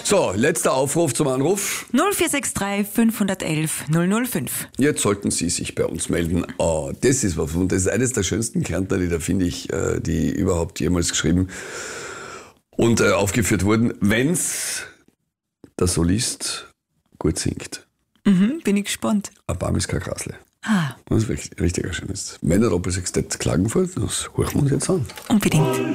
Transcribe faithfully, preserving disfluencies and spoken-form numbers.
So, letzter Aufruf zum Anruf. null vier sechs drei fünf eins eins null null fünf. Jetzt sollten Sie sich bei uns melden. Oh, das ist was. Und das ist eines der schönsten Kärntnerlieder, finde ich, äh, die überhaupt jemals geschrieben und äh, aufgeführt wurden, wenn's der Solist gut singt. Mhm, bin ich gespannt. Ein Baum ist kein Grasle. Ah, Das ist richtig, richtig ein schönes. Männerdoppelsextett Klagenfurt, das hören wir uns jetzt an. unbedingt.